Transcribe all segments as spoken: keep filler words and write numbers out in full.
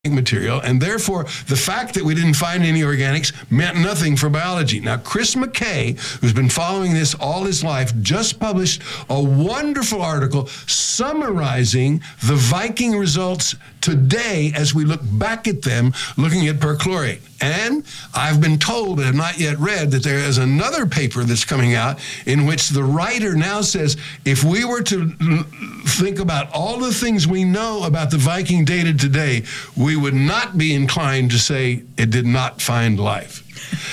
material, and therefore the fact that we didn't find any organics meant nothing for biology. Now, Chris McKay, who's been following this all his life, just published a wonderful article summarizing the Viking results today as we look back at them, looking at perchlorate. And I've been told, but have not yet read, that there is another paper that's coming out in which the writer now says, if we were to think about all the things we know about the Viking data today, we would not be inclined to say it did not find life.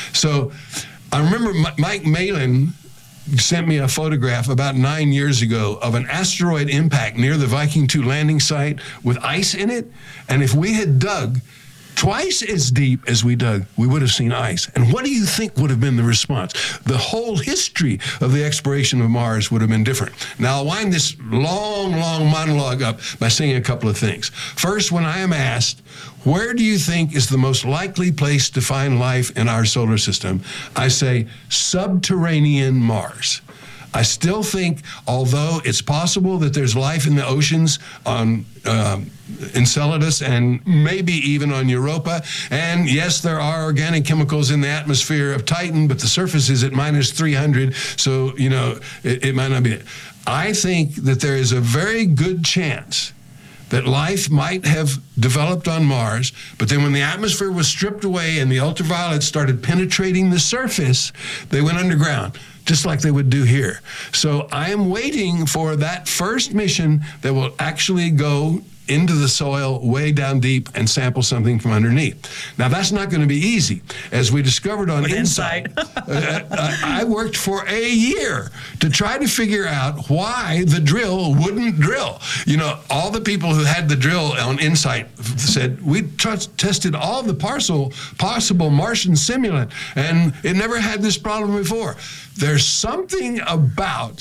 So I remember Mike Malin sent me a photograph about nine years ago of an asteroid impact near the Viking two landing site with ice in it. And if we had dug twice as deep as we dug, we would have seen ice. And what do you think would have been the response? The whole history of the exploration of Mars would have been different. Now, I'll wind this long, long monologue up by saying a couple of things. First, when I am asked, where do you think is the most likely place to find life in our solar system? I say, subterranean Mars. I still think, although it's possible that there's life in the oceans on uh, Enceladus and maybe even on Europa, and yes, there are organic chemicals in the atmosphere of Titan, but the surface is at minus three hundred, so, you know, it, it might not be it. I think that there is a very good chance that life might have developed on Mars, but then when the atmosphere was stripped away and the ultraviolet started penetrating the surface, they went underground, just like they would do here. So I am waiting for that first mission that will actually go into the soil way down deep and sample something from underneath. Now, that's not going to be easy. As we discovered on Insight, uh, I worked for a year to try to figure out why the drill wouldn't drill. You know, all the people who had the drill on Insight said, we t- tested all the parcel, possible Martian simulant, and it never had this problem before. There's something about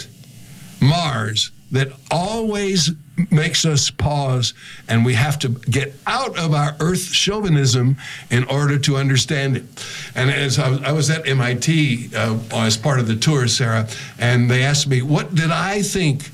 Mars that always makes us pause, and we have to get out of our Earth chauvinism in order to understand it. And as I was, I was at M I T uh, as part of the tour, Sarah, and they asked me, what did I think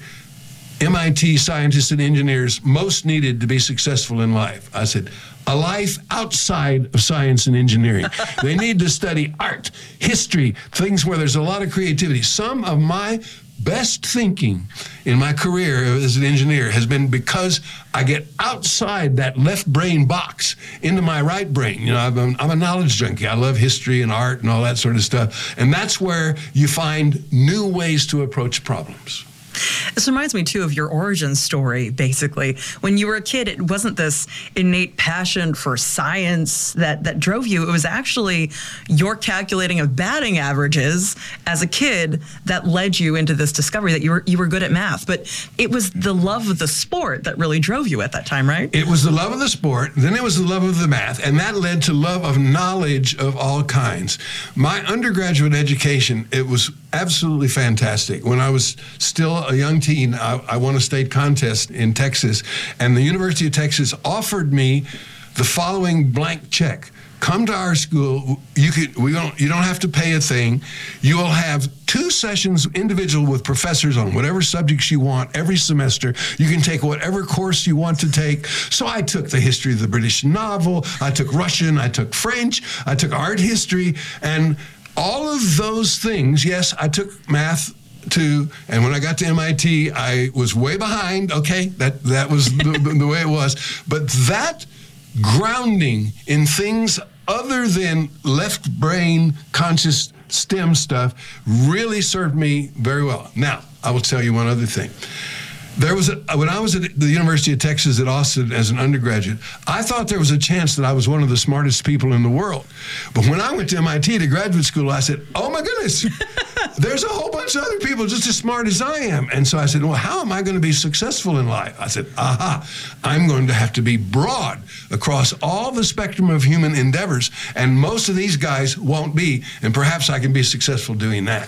M I T scientists and engineers most needed to be successful in life? I said, a life outside of science and engineering. They need to study art, history, things where there's a lot of creativity. Some of my best thinking in my career as an engineer has been because I get outside that left brain box into my right brain. You know, I'm a, I'm a knowledge junkie. I love history and art and all that sort of stuff. And that's where you find new ways to approach problems. This reminds me, too, of your origin story, basically. When you were a kid, it wasn't this innate passion for science that, that drove you. It was actually your calculating of batting averages as a kid that led you into this discovery that you were you were good at math. But it was the love of the sport that really drove you at that time, right? It was the love of the sport, then it was the love of the math, and that led to love of knowledge of all kinds. My undergraduate education, it was absolutely fantastic. When I was still a young teen, I, I won a state contest in Texas, and the University of Texas offered me the following blank check. Come to our school. You could. We don't. You don't have to pay a thing. You will have two sessions individual with professors on whatever subjects you want every semester. You can take whatever course you want to take. So I took the history of the British novel. I took Russian. I took French. I took art history, and all of those things. Yes, I took math too, and when I got to M I T, I was way behind. Okay, that that was the, the way it was. But that grounding in things other than left brain conscious STEM stuff really served me very well. Now, I will tell you one other thing. There was a, when I was at the University of Texas at Austin as an undergraduate, I thought there was a chance that I was one of the smartest people in the world. But when I went to M I T to graduate school, I said, oh my goodness, there's a whole bunch of other people just as smart as I am. And so I said, well, how am I going to be successful in life? I said, aha, I'm going to have to be broad across all the spectrum of human endeavors, and most of these guys won't be, and perhaps I can be successful doing that.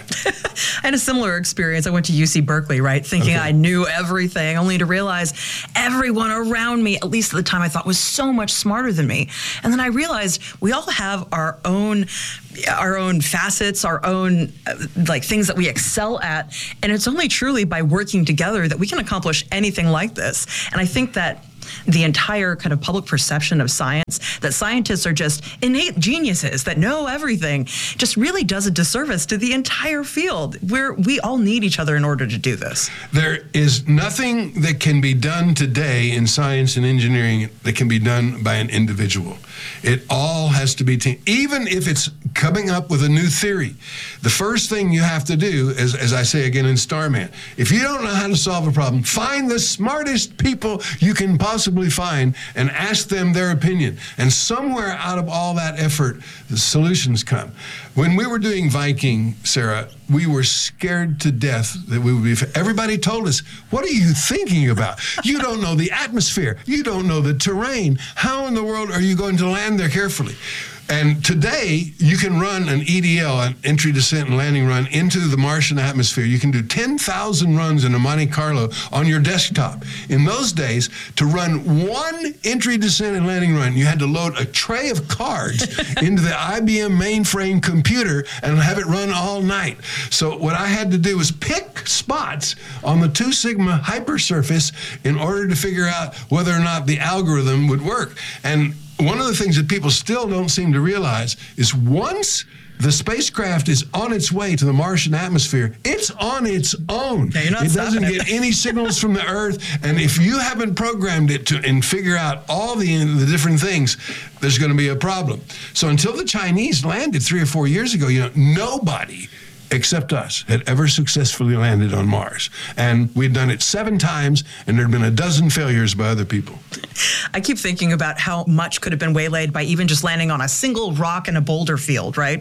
I had a similar experience. I went to U C Berkeley, right, thinking okay. I knew everything, only to realize everyone around me, at least at the time, I thought was so much smarter than me. And then I realized we all have our own our own facets, our own uh, like things that we excel at, and it's only truly by working together that we can accomplish anything like this. And I think that the entire kind of public perception of science, that scientists are just innate geniuses that know everything, just really does a disservice to the entire field, where we all need each other in order to do this. There is nothing that can be done today in science and engineering that can be done by an individual. It all has to be team. Even if it's coming up with a new theory, the first thing you have to do, as, as I say again in Starman, if you don't know how to solve a problem, find the smartest people you can possibly find and ask them their opinion. And somewhere out of all that effort, the solutions come. When we were doing Viking, Sarah, we were scared to death that we would be. Everybody told us, what are you thinking about? You don't know the atmosphere. You don't know the terrain. How in the world are you going to land there carefully? And today, you can run an E D L, an entry, descent, and landing run into the Martian atmosphere. You can do ten thousand runs in a Monte Carlo on your desktop. In those days, to run one entry, descent, and landing run, you had to load a tray of cards into the I B M mainframe computer and have it run all night. So what I had to do was pick spots on the two sigma hypersurface in order to figure out whether or not the algorithm would work. And one of the things that people still don't seem to realize is once the spacecraft is on its way to the Martian atmosphere, it's on its own. Yeah, you're not it doesn't it. get any signals from the Earth, and if you haven't programmed it to and figure out all the, the different things, there's going to be a problem. So until the Chinese landed three or four years ago, you know, nobody except us had ever successfully landed on Mars. And we'd done it seven times, and there'd been a dozen failures by other people. I keep thinking about how much could have been waylaid by even just landing on a single rock in a boulder field, right?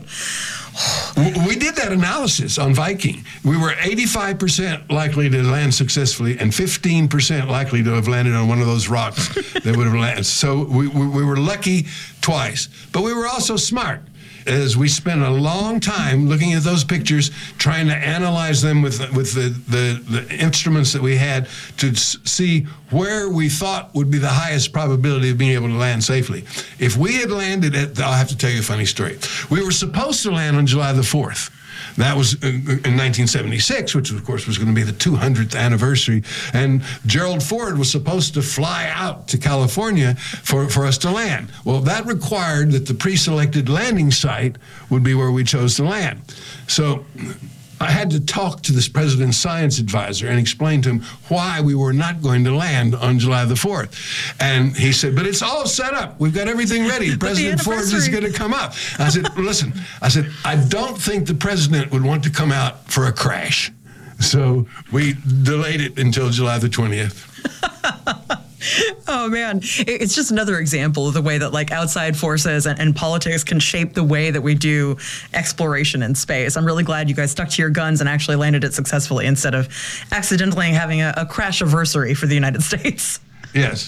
We did that analysis on Viking. We were eighty-five percent likely to land successfully and fifteen percent likely to have landed on one of those rocks that would have landed. So we, we, we were lucky twice, but we were also smart, as we spent a long time looking at those pictures, trying to analyze them with with the, the, the instruments that we had to s- see where we thought would be the highest probability of being able to land safely. If we had landed at, I'll have to tell you a funny story. We were supposed to land on July the fourth. That was in nineteen seventy-six, which of course was going to be the two hundredth anniversary. And Gerald Ford was supposed to fly out to California for, for us to land. Well, that required that the pre-selected landing site would be where we chose to land. So I had to talk to this president's science advisor and explain to him why we were not going to land on July the fourth. And he said, but it's all set up. We've got everything ready. President Ford is going to come up. I said, listen, I said, I don't think the president would want to come out for a crash. So we delayed it until July the twentieth. Oh, man. It's just another example of the way that like outside forces and, and politics can shape the way that we do exploration in space. I'm really glad you guys stuck to your guns and actually landed it successfully instead of accidentally having a, a crash-aversary for the United States. Yes.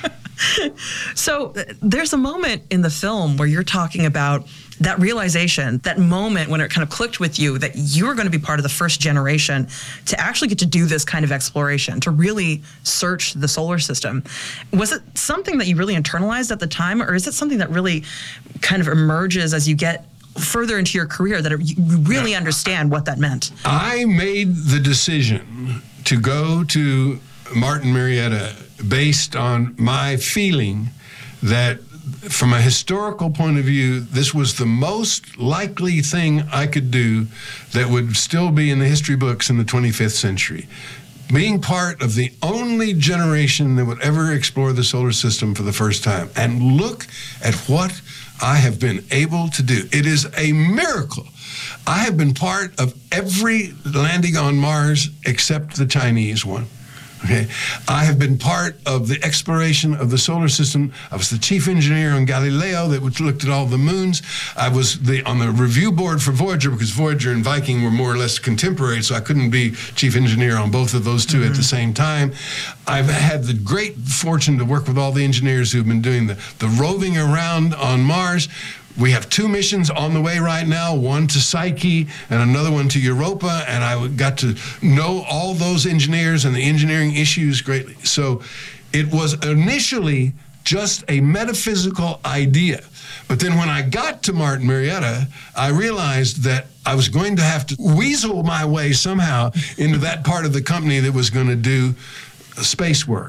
So there's a moment in the film where you're talking about that realization, that moment when it kind of clicked with you that you were going to be part of the first generation to actually get to do this kind of exploration, to really search the solar system. Was it something that you really internalized at the time, or is it something that really kind of emerges as you get further into your career, that you really understand what that meant? I made the decision to go to Martin Marietta based on my feeling that from a historical point of view, this was the most likely thing I could do that would still be in the history books in the twenty-fifth century. Being part of the only generation that would ever explore the solar system for the first time. And look at what I have been able to do. It is a miracle. I have been part of every landing on Mars except the Chinese one. Okay, I have been part of the exploration of the solar system. I was the chief engineer on Galileo that looked at all the moons. I was the on the review board for Voyager because Voyager and Viking were more or less contemporary, so I couldn't be chief engineer on both of those two mm-hmm. at the same time. I've had the great fortune to work with all the engineers who've been doing the, the roving around on Mars. We have two missions on the way right now, one to Psyche and another one to Europa, and I got to know all those engineers and the engineering issues greatly. So it was initially just a metaphysical idea. But then when I got to Martin Marietta, I realized that I was going to have to weasel my way somehow into that part of the company that was going to do space work.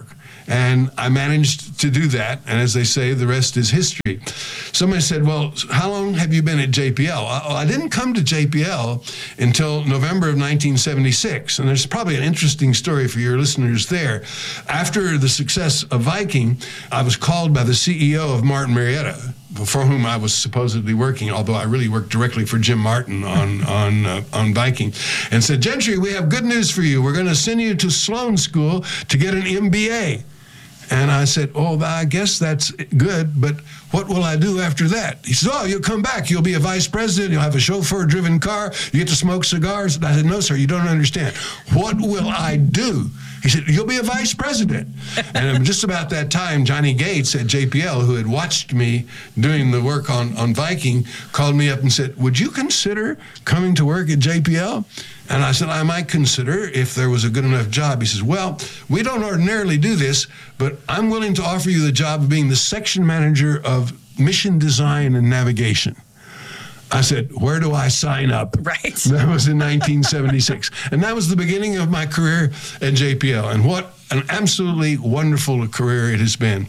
And I managed to do that. And as they say, the rest is history. Somebody said, well, how long have you been at J P L? I, I didn't come to J P L until November of nineteen seventy-six. And there's probably an interesting story for your listeners there. After the success of Viking, I was called by the C E O of Martin Marietta, for whom I was supposedly working, although I really worked directly for Jim Martin on on uh, on Viking, and said, Gentry, we have good news for you. We're going to send you to Sloan School to get an M B A. And I said, oh, I guess that's good, but what will I do after that? He said, oh, you'll come back. You'll be a vice president. You'll have a chauffeur-driven car. You get to smoke cigars. And I said, no, sir, you don't understand. What will I do? He said, you'll be a vice president. And just about that time, Johnny Gates at J P L, who had watched me doing the work on, on Viking, called me up and said, would you consider coming to work at J P L? And I said, I might consider if there was a good enough job. He says, well, we don't ordinarily do this, but I'm willing to offer you the job of being the section manager of mission design and navigation. I said, where do I sign up? Right. That was in nineteen seventy-six. And that was the beginning of my career at J P L. And what an absolutely wonderful career it has been.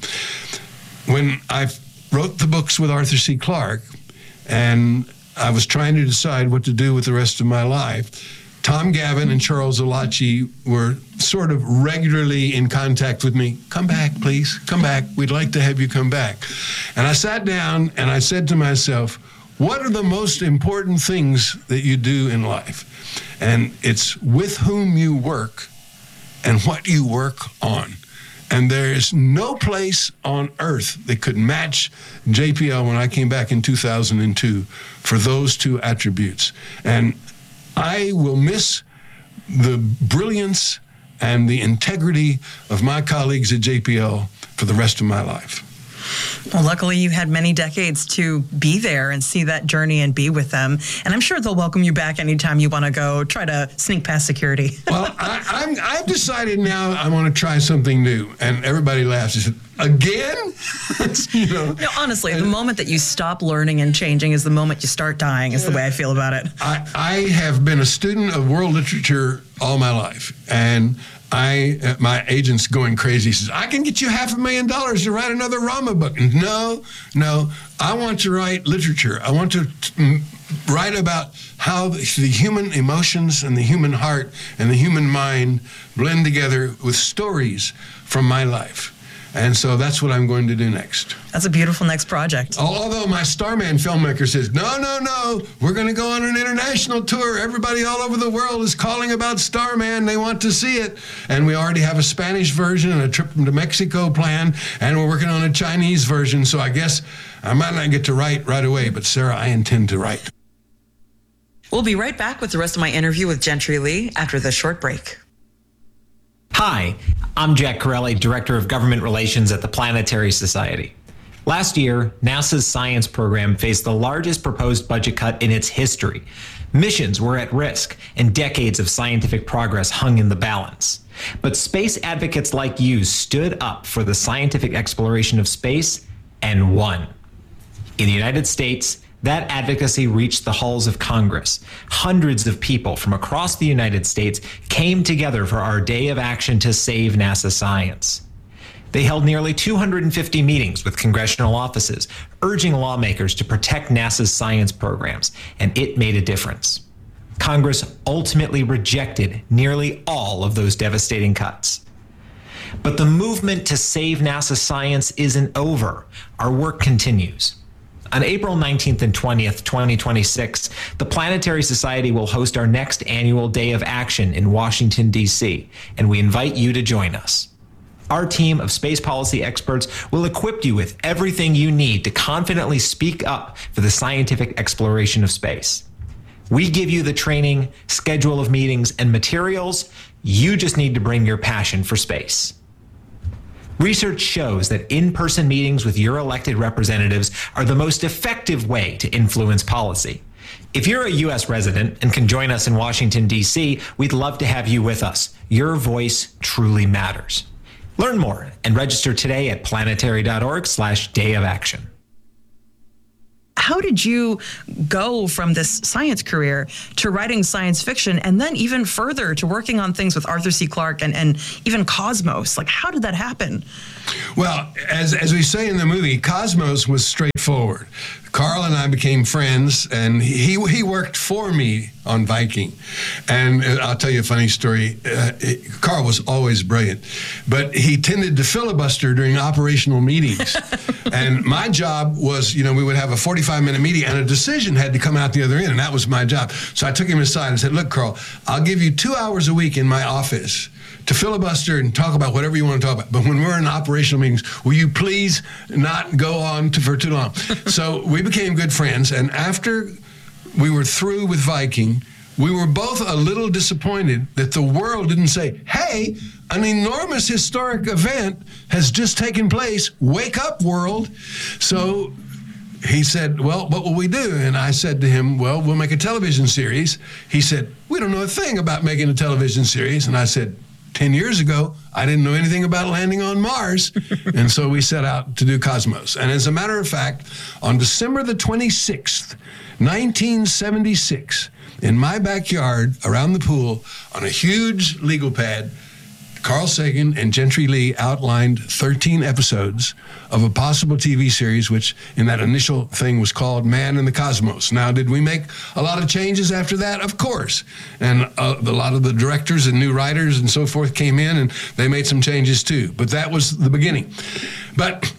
When I wrote the books with Arthur C. Clarke, and I was trying to decide what to do with the rest of my life, Tom Gavin and Charles Alachi were sort of regularly in contact with me. Come back, please. Come back. We'd like to have you come back. And I sat down and I said to myself, what are the most important things that you do in life? And it's with whom you work and what you work on. And there is no place on earth that could match J P L when I came back in two thousand two for those two attributes. And I will miss the brilliance and the integrity of my colleagues at J P L for the rest of my life. Well, luckily you had many decades to be there and see that journey and be with them. And I'm sure they'll welcome you back anytime you want to go try to sneak past security. Well, I, I'm, I've decided now I want to try something new. And everybody laughs. They said, again? you know? No, honestly, and the moment that you stop learning and changing is the moment you start dying, is the way I feel about it. I, I have been a student of world literature all my life. And I, uh, my agent's going crazy. He says, I can get you half a million dollars to write another Rama book. No, no, I want to write literature. I want to t- write about how the, the human emotions and the human heart and the human mind blend together with stories from my life. And so that's what I'm going to do next. That's a beautiful next project. Although my Starman filmmaker says, no, no, no, we're going to go on an international tour. Everybody all over the world is calling about Starman. They want to see it. And we already have a Spanish version and a trip to Mexico planned, and we're working on a Chinese version. So I guess I might not get to write right away, but Sarah, I intend to write. We'll be right back with the rest of my interview with Gentry Lee after this short break. Hi, I'm Jack Corelli, Director of Government Relations at the Planetary Society. Last year, NASA's science program faced the largest proposed budget cut in its history. Missions were at risk, and decades of scientific progress hung in the balance. But space advocates like you stood up for the scientific exploration of space and won. In the United States, that advocacy reached the halls of Congress. Hundreds of people from across the United States came together for our day of action to save NASA science. They held nearly two hundred fifty meetings with congressional offices, urging lawmakers to protect NASA's science programs, and it made a difference. Congress ultimately rejected nearly all of those devastating cuts. But the movement to save NASA science isn't over. Our work continues. On April nineteenth and twentieth, twenty twenty-six, the Planetary Society will host our next annual Day of Action in Washington, D C, and we invite you to join us. Our team of space policy experts will equip you with everything you need to confidently speak up for the scientific exploration of space. We give you the training, schedule of meetings, and materials. You just need to bring your passion for space. Research shows that in-person meetings with your elected representatives are the most effective way to influence policy. If you're a U S resident and can join us in Washington, D C, we'd love to have you with us. Your voice truly matters. Learn more and register today at planetary dot org slash day of action. how did you go from this science career to writing science fiction, and then even further to working on things with Arthur C. Clarke and, and even Cosmos? Like, how did that happen? Well, as, as we say in the movie, Cosmos was straightforward. Carl and I became friends, and he he worked for me on Viking. And I'll tell you a funny story. Uh, it, Carl was always brilliant, but he tended to filibuster during operational meetings. And my job was, you know, we would have a forty-five minute meeting, and a decision had to come out the other end, and that was my job. So I took him aside and said, look, Carl, I'll give you two hours a week in my office to filibuster and talk about whatever you want to talk about. But when we're in operational meetings, will you please not go on to, for too long? So we became good friends. And after we were through with Viking, we were both a little disappointed that the world didn't say, hey, an enormous historic event has just taken place. Wake up, world. So he said, well, what will we do? And I said to him, well, we'll make a television series. He said, we don't know a thing about making a television series. And I said, ten years ago, I didn't know anything about landing on Mars. And so we set out to do Cosmos. And as a matter of fact, on December the twenty-sixth, nineteen seventy-six, in my backyard around the pool, on a huge legal pad, Carl Sagan and Gentry Lee outlined thirteen episodes of a possible T V series, which in that initial thing was called Man in the Cosmos. Now, did we make a lot of changes after that? Of course. And uh, a lot of the directors and new writers and so forth came in, and they made some changes too. But that was the beginning. But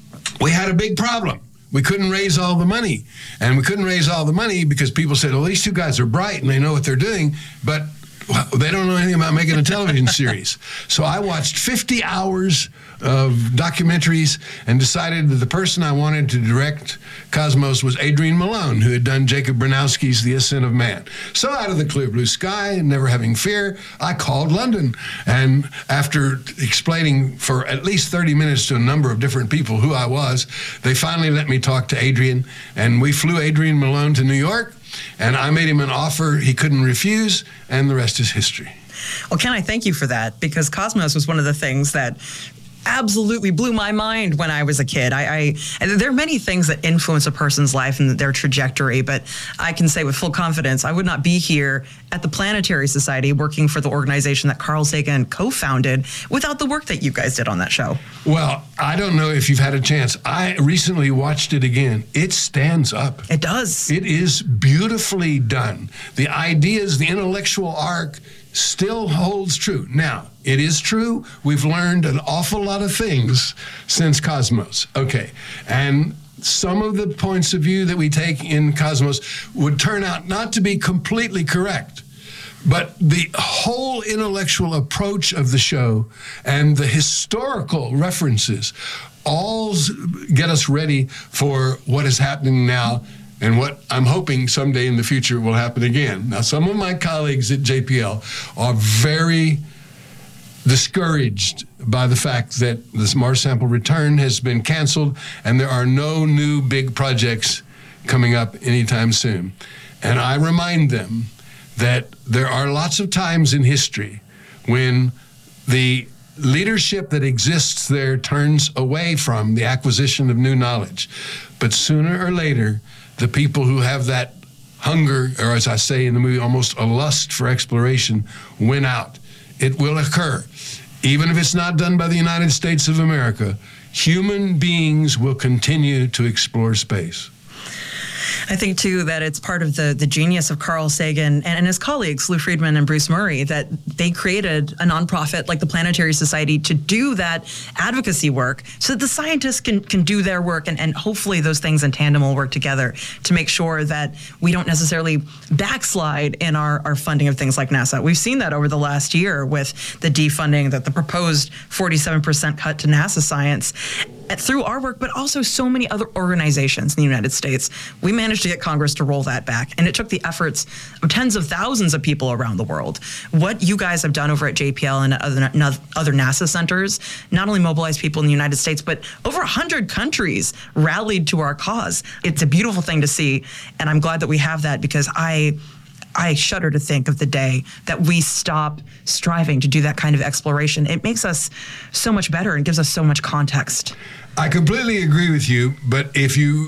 we had a big problem. We couldn't raise all the money. And we couldn't raise all the money because people said, well, these two guys are bright and they know what they're doing, but they don't know anything about making a television series. So I watched fifty hours of documentaries and decided that the person I wanted to direct Cosmos was Adrian Malone, who had done Jacob Bronowski's The Ascent of Man. So out of the clear blue sky, never having fear, I called London. And after explaining for at least thirty minutes to a number of different people who I was, they finally let me talk to Adrian. And we flew Adrian Malone to New York. And I made him an offer he couldn't refuse, and the rest is history. Well, Ken, I thank you for that, because Cosmos was one of the things that absolutely blew my mind when I was a kid. I, I and there are many things that influence a person's life and their trajectory, but I can say with full confidence, I would not be here at the Planetary Society working for the organization that Carl Sagan co-founded without the work that you guys did on that show. Well, I don't know if you've had a chance. I recently watched it again. It stands up. It does. It is beautifully done. The ideas, the intellectual arc still holds true. Now, it is true, we've learned an awful lot of things since Cosmos. Okay, and some of the points of view that we take in Cosmos would turn out not to be completely correct. But the whole intellectual approach of the show and the historical references all get us ready for what is happening now and what I'm hoping someday in the future will happen again. Now, some of my colleagues at J P L are very discouraged by the fact that this Mars Sample Return has been canceled and there are no new big projects coming up anytime soon. And I remind them that there are lots of times in history when the leadership that exists there turns away from the acquisition of new knowledge. But sooner or later, the people who have that hunger, or as I say in the movie, almost a lust for exploration, win out. It will occur. Even if it's not done by the United States of America, human beings will continue to explore space. I think, too, that it's part of the, the genius of Carl Sagan and, and his colleagues, Lou Friedman and Bruce Murray, that they created a nonprofit like the Planetary Society to do that advocacy work so that the scientists can, can do their work, and, and hopefully those things in tandem will work together to make sure that we don't necessarily backslide in our, our funding of things like NASA. We've seen that over the last year with the defunding, that the proposed forty-seven percent cut to NASA science through our work, but also so many other organizations in the United States. We managed to get Congress to roll that back, and it took the efforts of tens of thousands of people around the world. What you guys have done over at J P L and other, other NASA centers not only mobilized people in the United States, but over one hundred countries rallied to our cause. It's a beautiful thing to see, and I'm glad that we have that, because I I shudder to think of the day that we stop striving to do that kind of exploration. It makes us so much better and gives us so much context. I completely agree with you, but if you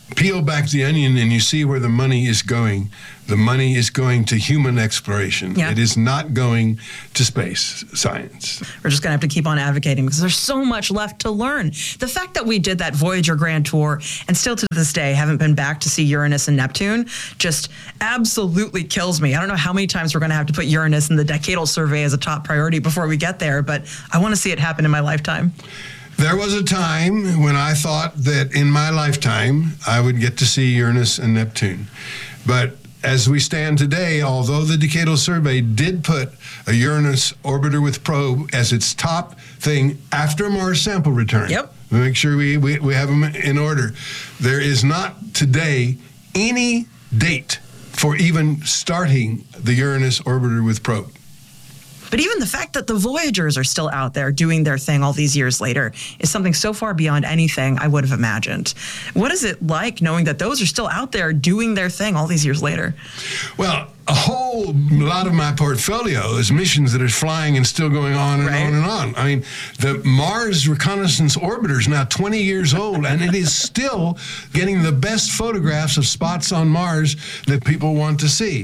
peel back the onion and you see where the money is going, the money is going to human exploration. Yeah. It is not going to space science. We're just going to have to keep on advocating because there's so much left to learn. The fact that we did that Voyager Grand Tour and still to this day haven't been back to see Uranus and Neptune just absolutely kills me. I don't know how many times we're going to have to put Uranus in the decadal survey as a top priority before we get there, but I want to see it happen in my lifetime. There was a time when I thought that in my lifetime I would get to see Uranus and Neptune. But as we stand today, although the Decadal Survey did put a Uranus orbiter with probe as its top thing after Mars sample return, Yep. we make sure we, we, we have them in order, there is not today any date for even starting the Uranus orbiter with probe. But even the fact that the Voyagers are still out there doing their thing all these years later is something so far beyond anything I would have imagined. What is it like knowing that those are still out there doing their thing all these years later? Well, a whole lot of my portfolio is missions that are flying and still going on and Right. on and on. I mean, the Mars Reconnaissance Orbiter is now twenty years old, and it is still getting the best photographs of spots on Mars that people want to see.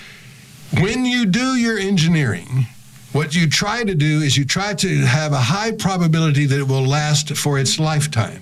When you do your engineering, what you try to do is you try to have a high probability that it will last for its lifetime.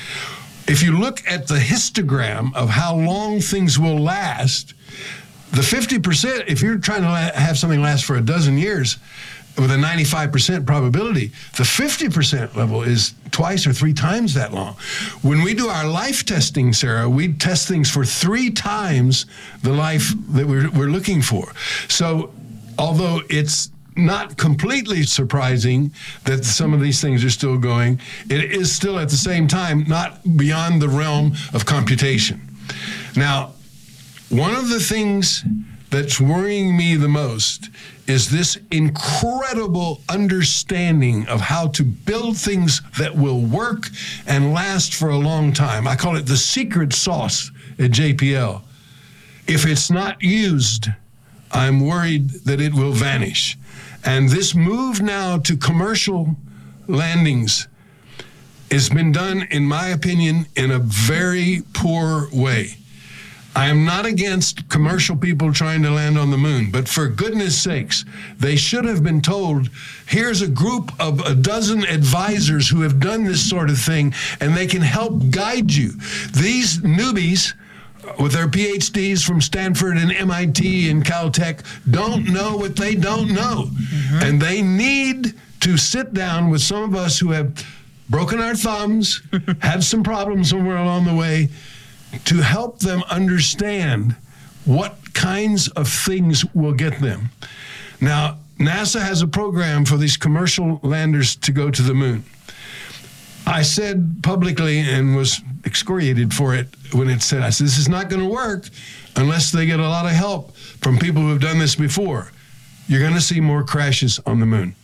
If you look at the histogram of how long things will last, the fifty percent, if you're trying to la- have something last for a dozen years with a ninety-five percent probability, the fifty percent level is twice or three times that long. When we do our life testing, Sarah, we test things for three times the life that we're, we're looking for. So although it's not completely surprising that some of these things are still going, it is still at the same time not beyond the realm of computation. Now, one of the things that's worrying me the most is this incredible understanding of how to build things that will work and last for a long time. I call it the secret sauce at J P L. If it's not used, I'm worried that it will vanish. And this move now to commercial landings has been done, in my opinion, in a very poor way. I am not against commercial people trying to land on the moon, but for goodness sakes, they should have been told, here's a group of a dozen advisors who have done this sort of thing, and they can help guide you. These newbies with their P H Ds from Stanford and M I T and Caltech don't know what they don't know. Mm-hmm. And they need to sit down with some of us who have broken our thumbs, had some problems somewhere along the way, to help them understand what kinds of things will get them. Now, NASA has a program for these commercial landers to go to the moon. I said publicly and was excoriated for it when it said, I said, this is not going to work unless they get a lot of help from people who have done this before. You're going to see more crashes on the moon.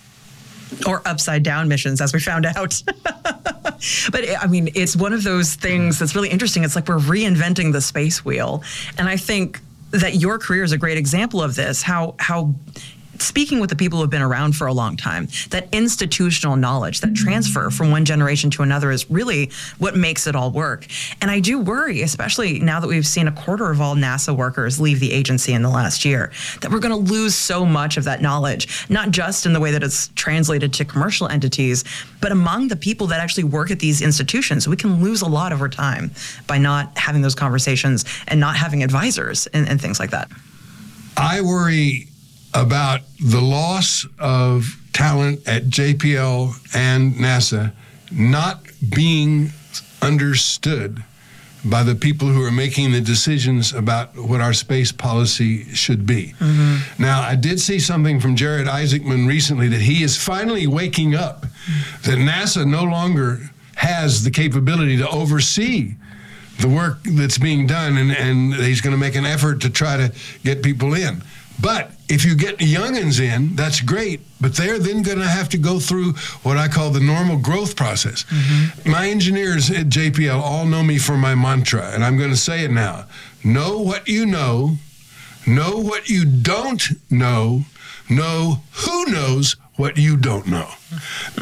Or upside down missions, as we found out. But I mean, it's one of those things that's really interesting. It's like we're reinventing the space wheel. And I think that your career is a great example of this, how how speaking with the people who have been around for a long time, that institutional knowledge, that transfer from one generation to another is really what makes it all work. And I do worry, especially now that we've seen a quarter of all NASA workers leave the agency in the last year, that we're going to lose so much of that knowledge, not just in the way that it's translated to commercial entities, but among the people that actually work at these institutions. We can lose a lot over time by not having those conversations and not having advisors and, and things like that. I worry about the loss of talent at J P L and NASA not being understood by the people who are making the decisions about what our space policy should be. Mm-hmm. Now, I did see something from Jared Isaacman recently that he is finally waking up, that NASA no longer has the capability to oversee the work that's being done, and, and he's going to make an effort to try to get people in. But if you get youngins in, that's great, but they're then going to have to go through what I call the normal growth process. Mm-hmm. My engineers at J P L all know me for my mantra, and I'm going to say it now. Know what you know, know what you don't know, know who knows what you don't know.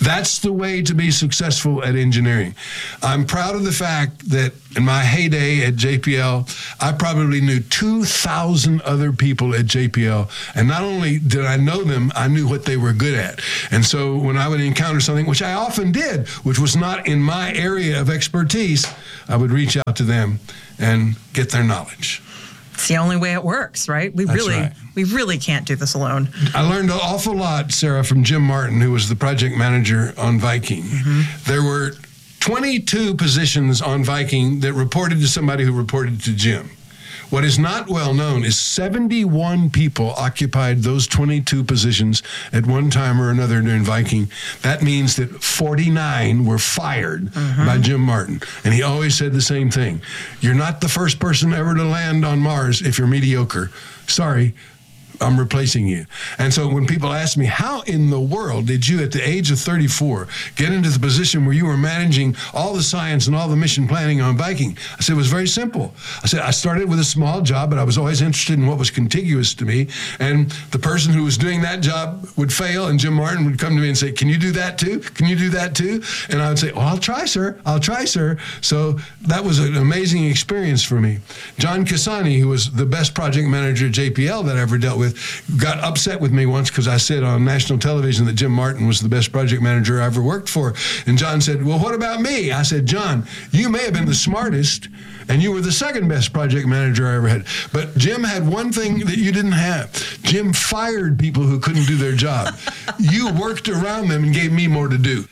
That's the way to be successful at engineering. I'm proud of the fact that in my heyday at J P L, I probably knew two thousand other people at J P L. And not only did I know them, I knew what they were good at. And so when I would encounter something, which I often did, which was not in my area of expertise, I would reach out to them and get their knowledge. It's the only way it works, right? We That's really, right. we really can't do this alone. I learned an awful lot, Sarah, from Jim Martin, who was the project manager on Viking. Mm-hmm. There were twenty-two positions on Viking that reported to somebody who reported to Jim. What is not well known is seventy-one people occupied those twenty-two positions at one time or another during Viking. That means that forty-nine were fired mm-hmm. by Jim Martin. And he always said the same thing. You're not the first person ever to land on Mars if you're mediocre. Sorry, I'm replacing you. And so when people ask me, how in the world did you, at the age of thirty-four, get into the position where you were managing all the science and all the mission planning on Viking? I said, it was very simple. I said, I started with a small job, but I was always interested in what was contiguous to me. And the person who was doing that job would fail, and Jim Martin would come to me and say, can you do that too? Can you do that too? And I would say, well, I'll try, sir. I'll try, sir. So that was an amazing experience for me. John Cassani, who was the best project manager at J P L that I ever dealt with, got upset with me once because I said on national television that Jim Martin was the best project manager I ever worked for. And John said, well, what about me? I said, John, you may have been the smartest, and you were the second best project manager I ever had. But Jim had one thing that you didn't have. Jim fired people who couldn't do their job. You worked around them and gave me more to do.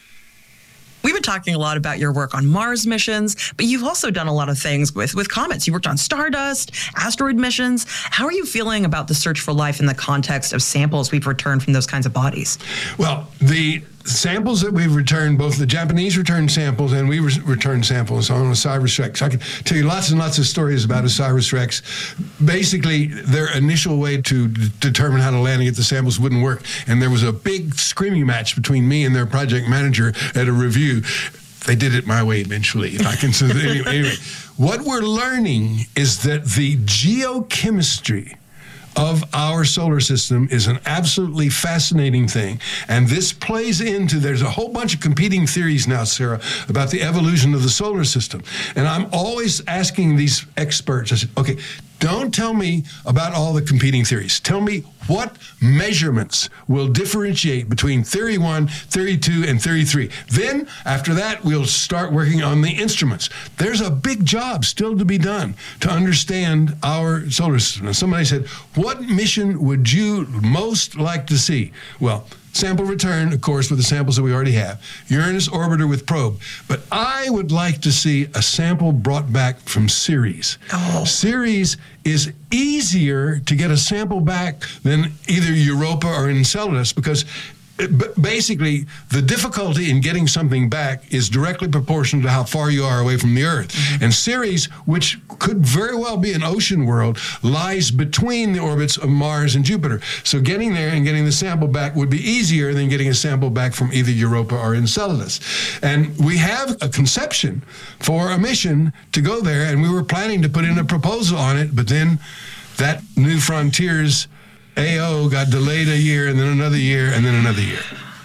We've been talking a lot about your work on Mars missions, but you've also done a lot of things with, with comets. You worked on Stardust, asteroid missions. How are you feeling about the search for life in the context of samples we've returned from those kinds of bodies? Well, the samples that we've returned, both the Japanese returned samples and we re- returned samples on OSIRIS-REx. I can tell you lots and lots of stories about OSIRIS-REx. Basically, their initial way to d- determine how to land and get the samples wouldn't work. And there was a big screaming match between me and their project manager at a review. They did it my way eventually, if I can say that. Anyway, anyway, what we're learning is that the geochemistry of our solar system is an absolutely fascinating thing. And this plays into, there's a whole bunch of competing theories now, Sarah, about the evolution of the solar system. And I'm always asking these experts, I said, okay, don't tell me about all the competing theories. Tell me what measurements will differentiate between theory one, theory two, and theory three. Then, after that, we'll start working on the instruments. There's a big job still to be done to understand our solar system. And somebody said, what mission would you most like to see? Well, sample return, of course, with the samples that we already have. Uranus orbiter with probe. But I would like to see a sample brought back from Ceres. Oh. Ceres is easier to get a sample back than either Europa or Enceladus because it, basically the difficulty in getting something back is directly proportional to how far you are away from the Earth. Mm-hmm. And Ceres, which could very well be an ocean world, lies between the orbits of Mars and Jupiter. So getting there and getting the sample back would be easier than getting a sample back from either Europa or Enceladus. And we have a conception for a mission to go there, and we were planning to put in a proposal on it, but then that New Frontiers A O got delayed a year, and then another year, and then another year.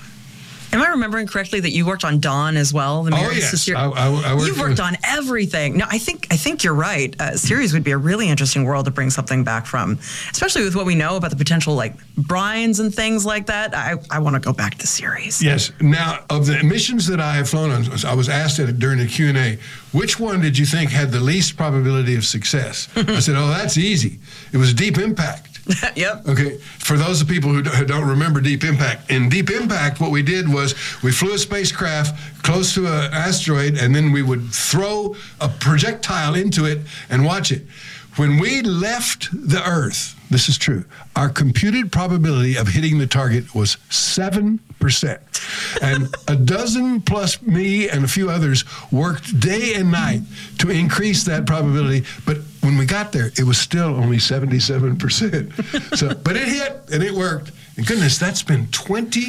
Am I remembering correctly that you worked on Dawn as well? The oh, yes. I, I, I worked You've worked with... on everything. No, I think I think you're right. Uh, Ceres would be a really interesting world to bring something back from, especially with what we know about the potential, like, brines and things like that. I, I want to go back to Ceres. Yes. Now, of the missions that I have flown on, I was asked at, during the Q and A, which one did you think had the least probability of success? I said, oh, that's easy. It was Deep Impact. Yep. Okay. For those of people who don't remember Deep Impact, in Deep Impact, what we did was we flew a spacecraft close to an asteroid, and then we would throw a projectile into it and watch it. When we left the Earth, this is true, our computed probability of hitting the target was seven percent. And a dozen plus me and a few others worked day and night to increase that probability. But when we got there, it was still only seventy-seven percent. So, but it hit and it worked. And goodness, that's been twenty,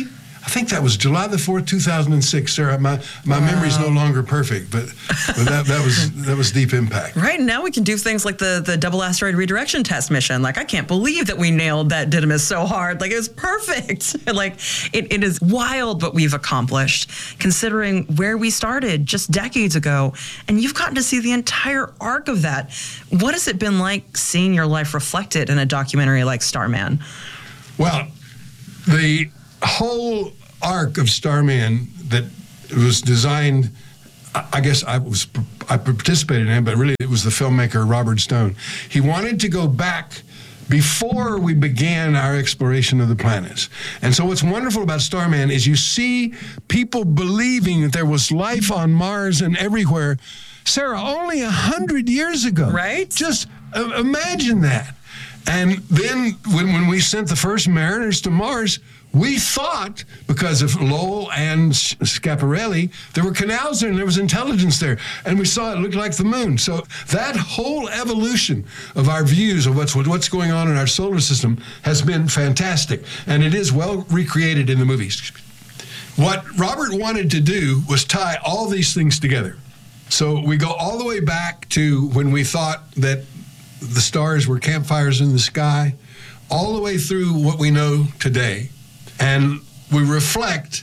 I think that was July the fourth, two thousand six, Sarah. My my wow. memory's no longer perfect, but, but that, that was that was deep impact. Right, now we can do things like the, the double asteroid redirection test mission. Like, I can't believe that we nailed that Didymus so hard. Like, it was perfect. Like, it, it is wild what we've accomplished, considering where we started just decades ago. And you've gotten to see the entire arc of that. What has it been like seeing your life reflected in a documentary like Starman? Well, the whole arc of Starman that was designed, I guess I was I participated in it, but really it was the filmmaker Robert Stone. He wanted to go back before we began our exploration of the planets. And so what's wonderful about Starman is you see people believing that there was life on Mars and everywhere. Sarah, only a hundred years ago. Right? Just uh, imagine that. And then when, when we sent the first mariners to Mars, we thought, because of Lowell and Schiaparelli, there were canals there and there was intelligence there. And we saw it looked like the moon. So that whole evolution of our views of what's what's going on in our solar system has been fantastic. And it is well recreated in the movies. What Robert wanted to do was tie all these things together. So we go all the way back to when we thought that the stars were campfires in the sky, all the way through what we know today. And we reflect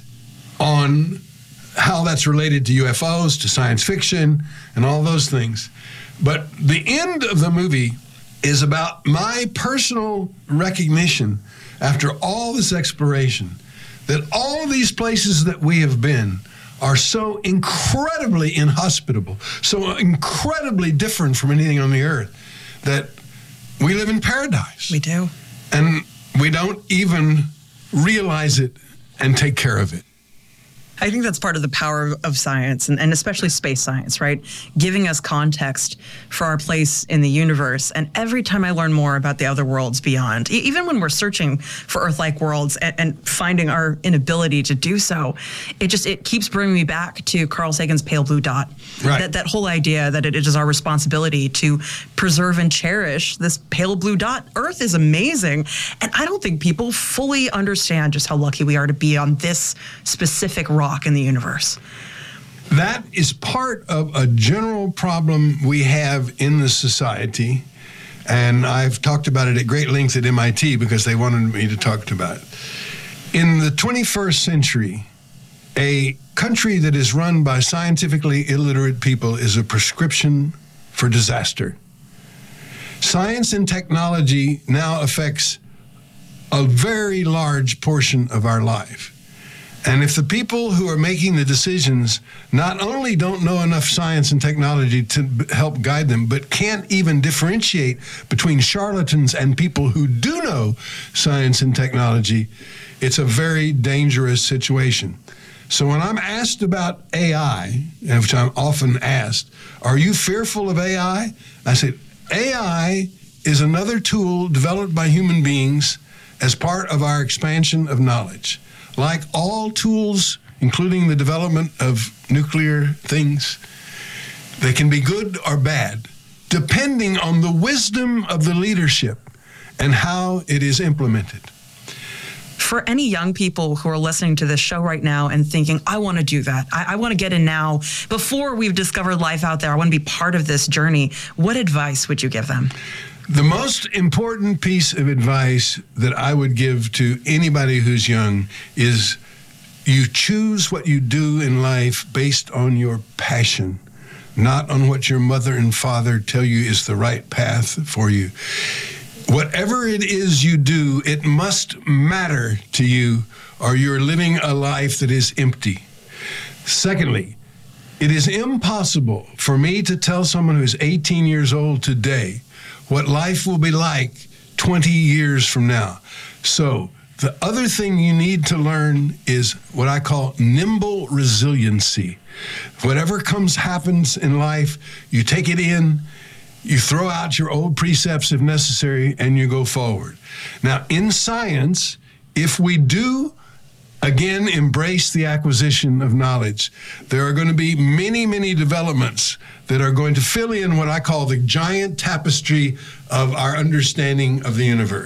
on how that's related to U F Os, to science fiction, and all those things. But the end of the movie is about my personal recognition, after all this exploration, that all these places that we have been are so incredibly inhospitable, so incredibly different from anything on the earth, that we live in paradise. We do. And we don't even realize it and take care of it. I think that's part of the power of science, and, and especially space science, right? Giving us context for our place in the universe. And every time I learn more about the other worlds beyond, e- even when we're searching for Earth-like worlds and, and finding our inability to do so, it just it keeps bringing me back to Carl Sagan's pale blue dot. Right. That, that whole idea that it is our responsibility to preserve and cherish this pale blue dot. Earth is amazing. And I don't think people fully understand just how lucky we are to be on this specific rock in the universe. That is part of a general problem we have in the society, and I've talked about it at great length at M I T because they wanted me to talk about it. In the twenty-first century, a country that is run by scientifically illiterate people is a prescription for disaster. Science and technology now affects a very large portion of our life. And if the people who are making the decisions not only don't know enough science and technology to b- help guide them, but can't even differentiate between charlatans and people who do know science and technology, it's a very dangerous situation. So when I'm asked about A I, which I'm often asked, are you fearful of A I? I say, A I is another tool developed by human beings as part of our expansion of knowledge. Like all tools, including the development of nuclear things, they can be good or bad, depending on the wisdom of the leadership and how it is implemented. For any young people who are listening to this show right now and thinking, I want to do that, I, I want to get in now, before we've discovered life out there, I want to be part of this journey, what advice would you give them? The most important piece of advice that I would give to anybody who's young is you choose what you do in life based on your passion, not on what your mother and father tell you is the right path for you. Whatever it is you do, it must matter to you, or you're living a life that is empty. Secondly, it is impossible for me to tell someone who's eighteen years old today what life will be like twenty years from now. So the other thing you need to learn is what I call nimble resiliency. Whatever comes, happens in life, you take it in, you throw out your old precepts if necessary, and you go forward. Now, in science, if we do again embrace the acquisition of knowledge, there are going to be many, many developments that are going to fill in what I call the giant tapestry of our understanding of the universe.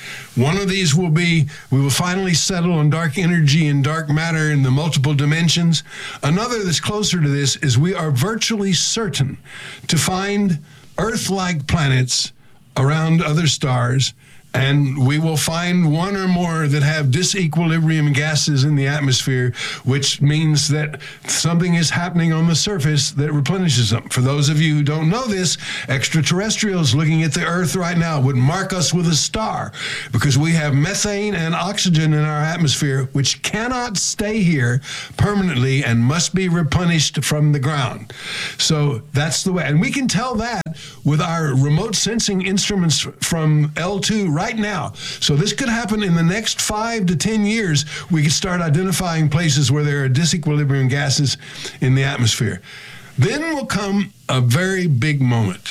One of these will be, we will finally settle on dark energy and dark matter in the multiple dimensions. Another that's closer to this is we are virtually certain to find Earth-like planets around other stars, and we will find one or more that have disequilibrium gases in the atmosphere, which means that something is happening on the surface that replenishes them. For those of you who don't know this, extraterrestrials looking at the Earth right now would mark us with a star, because we have methane and oxygen in our atmosphere, which cannot stay here permanently and must be replenished from the ground. So that's the way. And we can tell that with our remote sensing instruments from L two right Right now. So this could happen in the next five to ten years. We could start identifying places where there are disequilibrium gases in the atmosphere. Then will come a very big moment.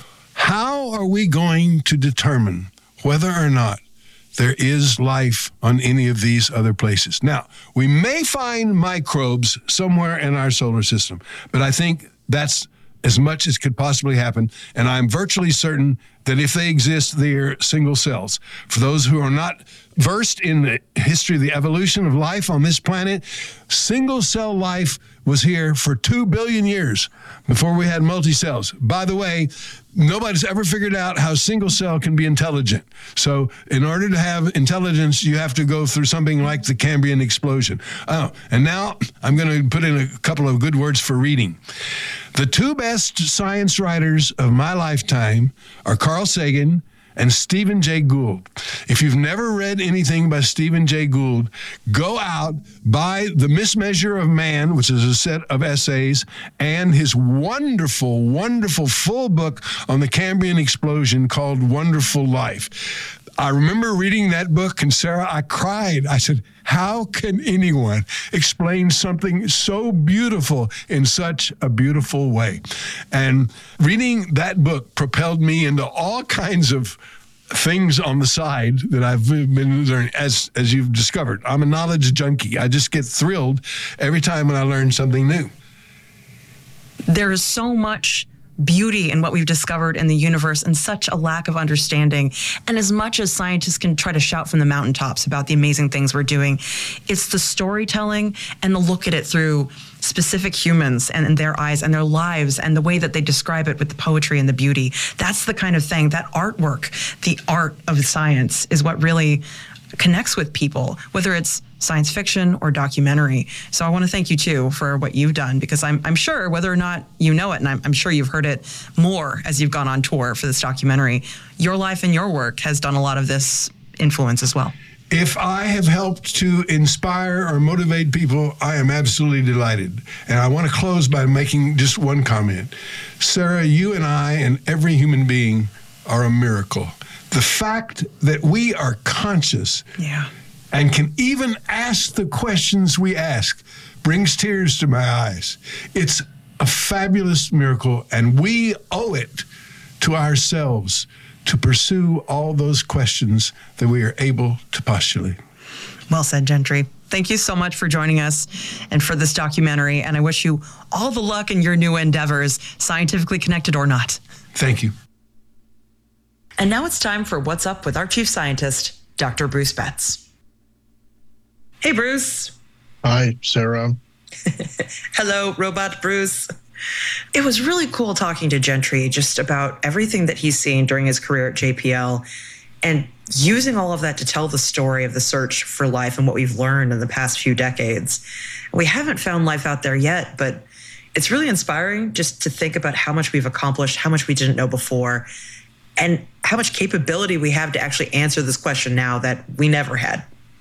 How are we going to determine whether or not there is life on any of these other places? Now, we may find microbes somewhere in our solar system, but I think that's as much as could possibly happen. And I'm virtually certain that if they exist, they're single cells. For those who are not versed in the history of the evolution of life on this planet, single cell life was here for two billion years before we had multi-cells. By the way, nobody's ever figured out how single cell can be intelligent. So in order to have intelligence, you have to go through something like the Cambrian explosion. Oh, and now I'm going to put in a couple of good words for reading. The two best science writers of my lifetime are Carl Sagan and Stephen Jay Gould. If you've never read anything by Stephen Jay Gould, go out, buy The Mismeasure of Man, which is a set of essays, and his wonderful, wonderful full book on the Cambrian explosion called Wonderful Life. I remember reading that book, and Sarah, I cried. I said, how can anyone explain something so beautiful in such a beautiful way? And reading that book propelled me into all kinds of things on the side that I've been learning, as as you've discovered. I'm a knowledge junkie. I just get thrilled every time when I learn something new. There is so much beauty in what we've discovered in the universe and such a lack of understanding. And as much as scientists can try to shout from the mountaintops about the amazing things we're doing, it's the storytelling and the look at it through specific humans and, and their eyes and their lives and the way that they describe it with the poetry and the beauty. That's the kind of thing, that artwork, the art of science is what really connects with people, whether it's science fiction or documentary. So I want to thank you too for what you've done, because I'm I'm sure whether or not you know it, and I'm, I'm sure you've heard it more as you've gone on tour for this documentary, your life and your work has done a lot of this influence as well. If I have helped to inspire or motivate people, I am absolutely delighted. And I want to close by making just one comment. Sarah, you and I and every human being are a miracle. The fact that we are conscious yeah. and can even ask the questions we ask brings tears to my eyes. It's a fabulous miracle, and we owe it to ourselves to pursue all those questions that we are able to postulate. Well said, Gentry. Thank you so much for joining us and for this documentary, and I wish you all the luck in your new endeavors, scientifically connected or not. Thank you. And now it's time for What's Up with our chief scientist, Doctor Bruce Betts. Hey, Bruce. Hi, Sarah. Hello, Robot Bruce. It was really cool talking to Gentry just about everything that he's seen during his career at J P L and using all of that to tell the story of the search for life and what we've learned in the past few decades. We haven't found life out there yet, but it's really inspiring just to think about how much we've accomplished, how much we didn't know before, and how much capability we have to actually answer this question now that we never had.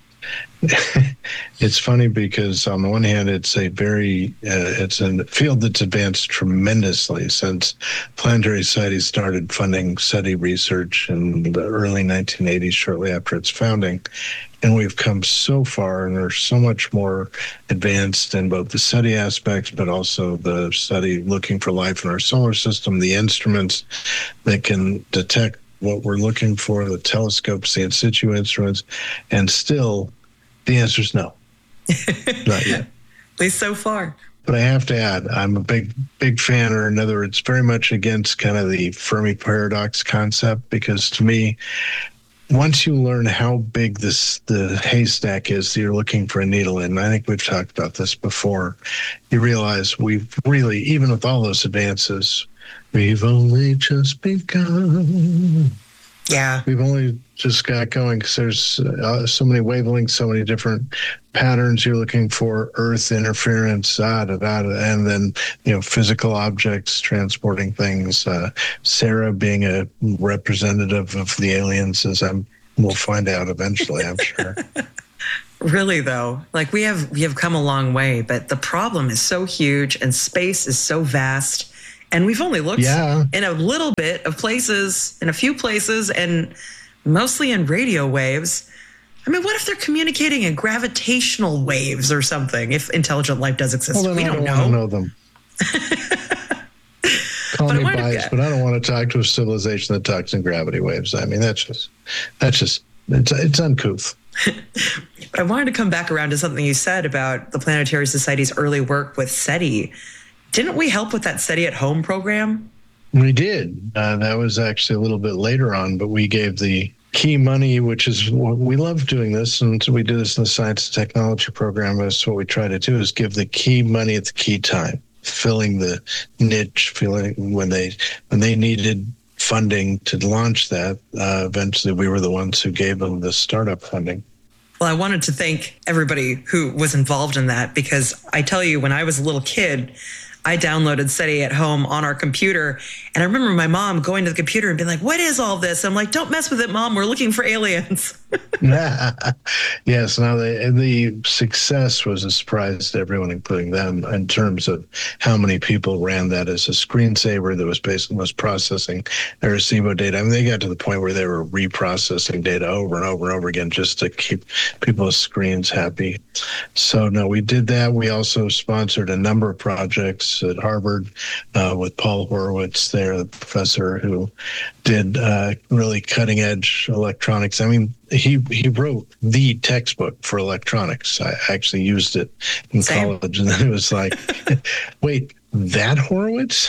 It's funny because on the one hand, it's a very, uh, it's a field that's advanced tremendously since Planetary Society started funding SETI research in the early nineteen eighties, shortly after its founding. And we've come so far, and there's so much more advanced in both the SETI aspects, but also the study looking for life in our solar system, the instruments that can detect what we're looking for, the telescopes, the in situ instruments, and still the answer is no. Not yet. At least so far. But I have to add, I'm a big, big fan, or in other words, very much against kind of the Fermi paradox concept, because to me, once you learn how big this the haystack is that you're looking for a needle in, I think we've talked about this before, you realize we've really, even with all those advances, we've only just begun. Yeah. We've only just got going because there's uh, so many wavelengths, so many different patterns you're looking for, Earth interference, da, da, da, da, and then, you know, physical objects transporting things. Uh, Sarah being a representative of the aliens, as I'm, we'll find out eventually, I'm sure. Really, though, like we have we have come a long way, but the problem is so huge and space is so vast. And we've only looked yeah. in a little bit of places, in a few places, and mostly in radio waves. I mean, what if they're communicating in gravitational waves or something, if intelligent life does exist? Well, then we I don't, don't know. want to know them. Call But me I wonder- biased, but I don't want to talk to a civilization that talks in gravity waves. I mean, that's just, that's just, it's, it's uncouth. But I wanted to come back around to something you said about the Planetary Society's early work with SETI. Didn't we help with that SETI at Home program? We did. Uh, that was actually a little bit later on, but we gave the key money, which is what we love doing this, and so we do this in the science and technology program. That's what we try to do, is give the key money at the key time, filling the niche, filling when they when they needed funding to launch that. Uh, eventually, we were the ones who gave them the startup funding. Well, I wanted to thank everybody who was involved in that, because I tell you, when I was a little kid, I downloaded SETI at Home on our computer. And I remember my mom going to the computer and being like, what is all this? I'm like, don't mess with it, Mom. We're looking for aliens. Yes. Now, the, the success was a surprise to everyone, including them, in terms of how many people ran that as a screensaver that was basically was processing Arecibo data. I mean, they got to the point where they were reprocessing data over and over and over again just to keep people's screens happy. So, no, we did that. We also sponsored a number of projects at Harvard uh, with Paul Horowitz there, the professor who did uh, really cutting edge electronics. I mean, he he wrote the textbook for electronics. I actually used it in Same. college, and then it was like, wait, that Horowitz?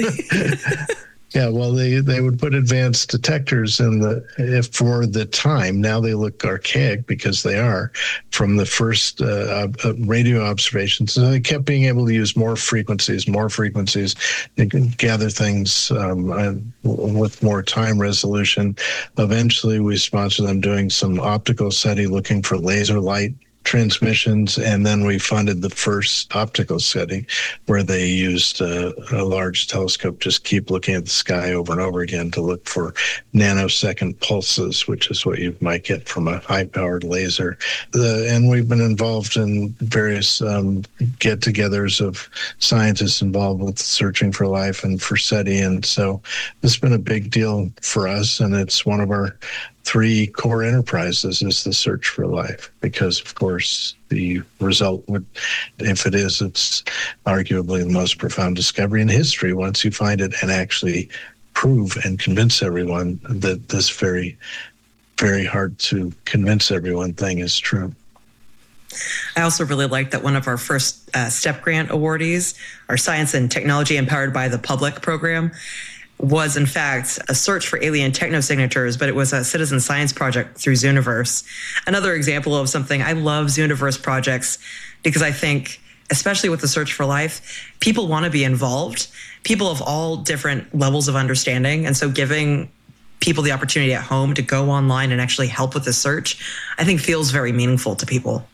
Yeah, well, they, they would put advanced detectors in the, if for the time, now they look archaic because they are, from the first uh, uh, radio observations. So they kept being able to use more frequencies, more frequencies. They could gather things um, uh, with more time resolution. Eventually, we sponsored them doing some optical SETI, looking for laser light transmissions, and then we funded the first optical SETI, where they used a, a large telescope, just keep looking at the sky over and over again to look for nanosecond pulses, which is what you might get from a high-powered laser. The, and we've been involved in various um, get-togethers of scientists involved with searching for life and for SETI, and so it's been a big deal for us, and it's one of our three core enterprises is the search for life, because of course the result would, if it is, it's arguably the most profound discovery in history once you find it and actually prove and convince everyone that this very, very hard to convince everyone thing is true. I also really like that one of our first uh, STEP grant awardees, our Science and Technology Empowered by the Public program, was in fact a search for alien technosignatures, but it was a citizen science project through Zooniverse. Another example of something, I love Zooniverse projects because I think, especially with the search for life, people want to be involved, people of all different levels of understanding. And so giving people the opportunity at home to go online and actually help with the search, I think feels very meaningful to people.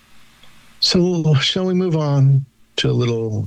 So shall we move on to a little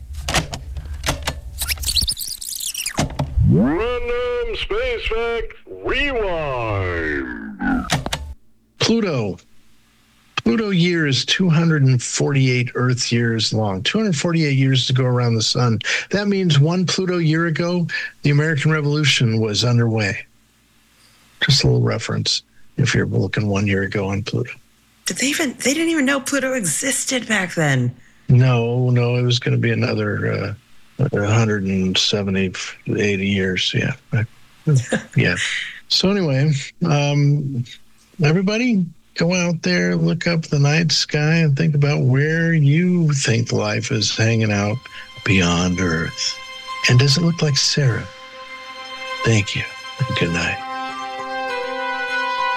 Random Space Fact Rewind. Pluto. Pluto year is two hundred forty-eight Earth years long, two hundred forty-eight years to go around the sun. That means one Pluto year ago, the American Revolution was underway. Just a little reference if you're looking one year ago on Pluto. Did they even, they didn't even know Pluto existed back then. No, no, it was going to be another uh, one hundred seventy, eighty years. Yeah. Yeah. So anyway, um, everybody go out there, look up the night sky and think about where you think life is hanging out beyond Earth. And does it look like Sarah? Thank you. Good night.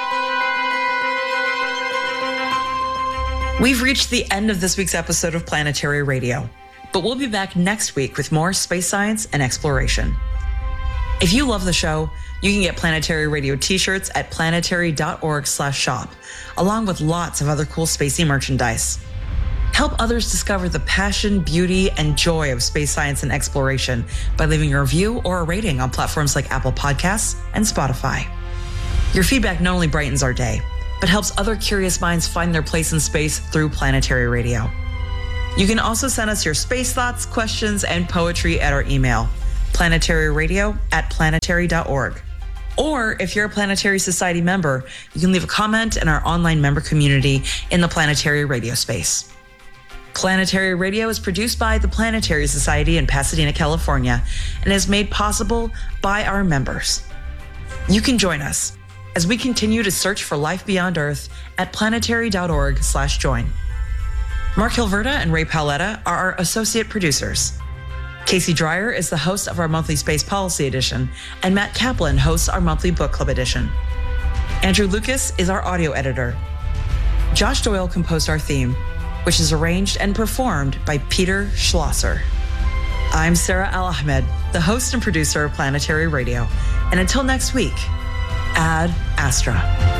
We've reached the end of this week's episode of Planetary Radio, but we'll be back next week with more space science and exploration. If you love the show, you can get Planetary Radio t-shirts at planetary.org slash shop, along with lots of other cool spacey merchandise. Help others discover the passion, beauty, and joy of space science and exploration by leaving a review or a rating on platforms like Apple Podcasts and Spotify. Your feedback not only brightens our day, but helps other curious minds find their place in space through Planetary Radio. You can also send us your space thoughts, questions, and poetry at our email, planetaryradio at planetary dot org. Or if you're a Planetary Society member, you can leave a comment in our online member community in the Planetary Radio space. Planetary Radio is produced by the Planetary Society in Pasadena, California, and is made possible by our members. You can join us as we continue to search for life beyond Earth at planetary.org slash join. Mark Hilverda and Ray Paoletta are our associate producers. Casey Dreyer is the host of our monthly Space Policy Edition, and Matt Kaplan hosts our monthly Book Club Edition. Andrew Lucas is our audio editor. Josh Doyle composed our theme, which is arranged and performed by Peter Schlosser. I'm Sarah Al-Ahmed, the host and producer of Planetary Radio, and until next week, Ad Astra.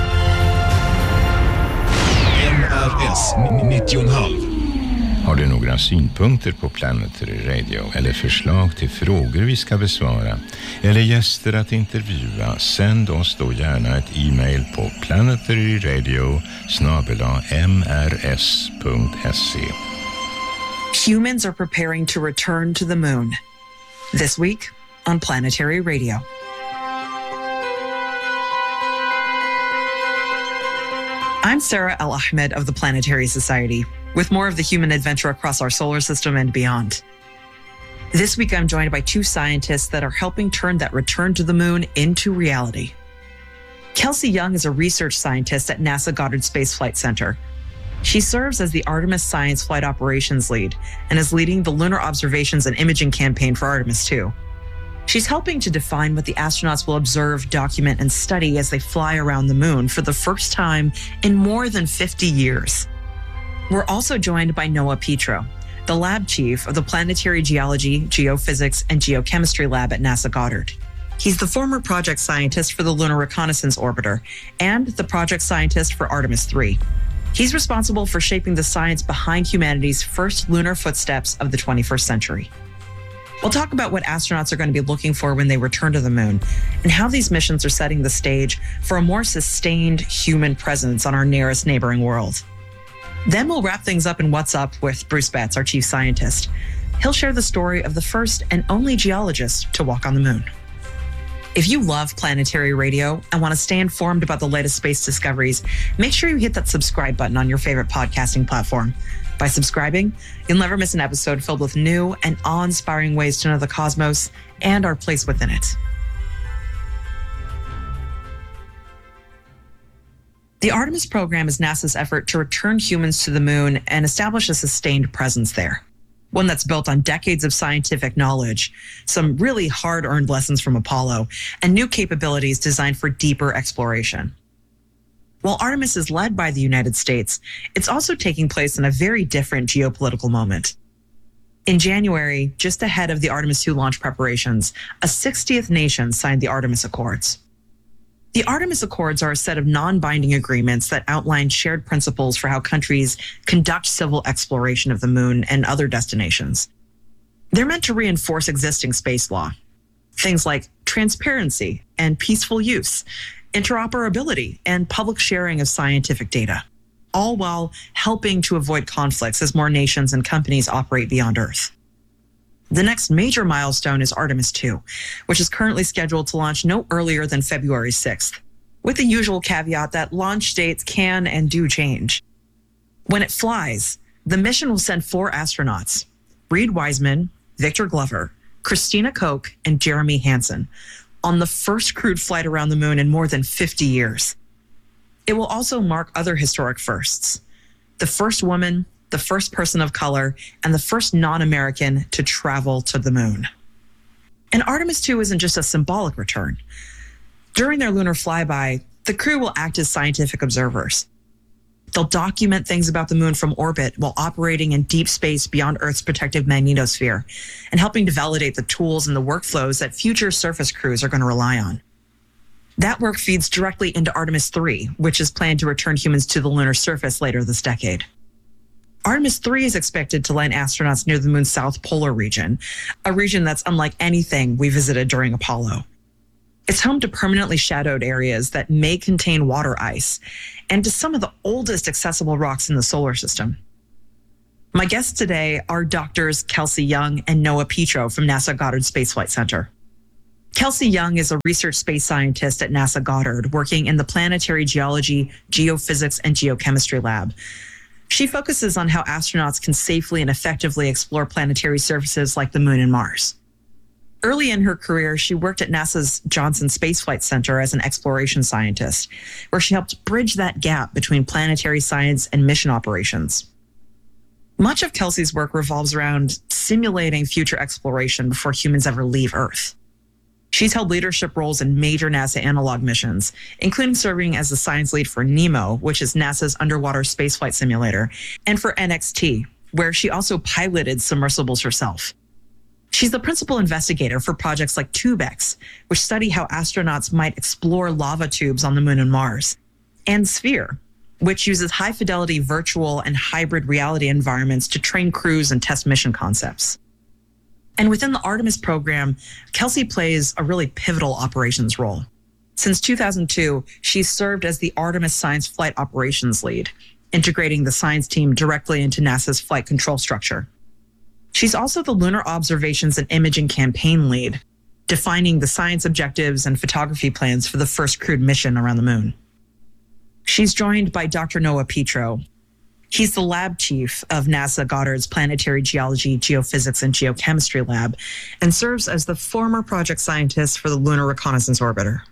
N R S nittio komma fem. Har du några synpunkter på Planetary Radio eller förslag till frågor vi ska besvara eller gäster att intervjua, sänd oss då gärna ett e-mail på planetaryradio snabel-a m r s punkt s e. Humans are preparing to return to the moon. This week on Planetary Radio. I'm Sarah Al-Ahmed of the Planetary Society, with more of the human adventure across our solar system and beyond. This week, I'm joined by two scientists that are helping turn that return to the moon into reality. Kelsey Young is a research scientist at NASA Goddard Space Flight Center. She serves as the Artemis Science Flight Operations Lead and is leading the Lunar Observations and Imaging Campaign for Artemis two. She's helping to define what the astronauts will observe, document, and study as they fly around the moon for the first time in more than fifty years. We're also joined by Noah Petro, the lab chief of the Planetary Geology, Geophysics, and Geochemistry Lab at NASA Goddard. He's the former project scientist for the Lunar Reconnaissance Orbiter and the project scientist for Artemis three. He's responsible for shaping the science behind humanity's first lunar footsteps of the twenty-first century. We'll talk about what astronauts are going to be looking for when they return to the moon and how these missions are setting the stage for a more sustained human presence on our nearest neighboring world. Then we'll wrap things up in What's Up with Bruce Betts, our chief scientist. He'll share the story of the first and only geologist to walk on the moon. If you love Planetary Radio and want to stay informed about the latest space discoveries, make sure you hit that subscribe button on your favorite podcasting platform. By subscribing, you'll never miss an episode filled with new and awe-inspiring ways to know the cosmos and our place within it. The Artemis program is NASA's effort to return humans to the moon and establish a sustained presence there, one that's built on decades of scientific knowledge, some really hard-earned lessons from Apollo, and new capabilities designed for deeper exploration. While Artemis is led by the United States, it's also taking place in a very different geopolitical moment. In January, just ahead of the Artemis two launch preparations, a sixtieth nation signed the Artemis Accords. The Artemis Accords are a set of non-binding agreements that outline shared principles for how countries conduct civil exploration of the moon and other destinations. They're meant to reinforce existing space law. Things like transparency and peaceful use, interoperability, and public sharing of scientific data, all while helping to avoid conflicts as more nations and companies operate beyond Earth. The next major milestone is Artemis two, which is currently scheduled to launch no earlier than February sixth, with the usual caveat that launch dates can and do change. When it flies, the mission will send four astronauts, Reed Wiseman, Victor Glover, Christina Koch, and Jeremy Hansen, on the first crewed flight around the moon in more than fifty years. It will also mark other historic firsts. The first woman, the first person of color, and the first non-American to travel to the moon. And Artemis two isn't just a symbolic return. During their lunar flyby, the crew will act as scientific observers. They'll document things about the moon from orbit while operating in deep space beyond Earth's protective magnetosphere and helping to validate the tools and the workflows that future surface crews are going to rely on. That work feeds directly into Artemis three, which is planned to return humans to the lunar surface later this decade. Artemis three is expected to land astronauts near the moon's south polar region, a region that's unlike anything we visited during Apollo. It's home to permanently shadowed areas that may contain water ice and to some of the oldest accessible rocks in the solar system. My guests today are doctors Kelsey Young and Noah Petro from NASA Goddard Space Flight Center. Kelsey Young is a research space scientist at NASA Goddard working in the Planetary Geology, Geophysics, and Geochemistry Lab. She focuses on how astronauts can safely and effectively explore planetary surfaces like the moon and Mars. Early in her career, she worked at NASA's Johnson Space Flight Center as an exploration scientist, where she helped bridge that gap between planetary science and mission operations. Much of Kelsey's work revolves around simulating future exploration before humans ever leave Earth. She's held leadership roles in major NASA analog missions, including serving as the science lead for NEMO, which is NASA's underwater spaceflight simulator, and for N X T, where she also piloted submersibles herself. She's the principal investigator for projects like TubeX, which study how astronauts might explore lava tubes on the moon and Mars, and Sphere, which uses high-fidelity virtual and hybrid reality environments to train crews and test mission concepts. And within the Artemis program, Kelsey plays a really pivotal operations role. Since two thousand two, she's served as the Artemis Science Flight Operations Lead, integrating the science team directly into NASA's flight control structure. She's also the Lunar Observations and Imaging Campaign Lead, defining the science objectives and photography plans for the first crewed mission around the moon. She's joined by Doctor Noah Petro. He's the lab chief of NASA Goddard's Planetary Geology, Geophysics, and Geochemistry Lab, and serves as the former project scientist for the Lunar Reconnaissance Orbiter.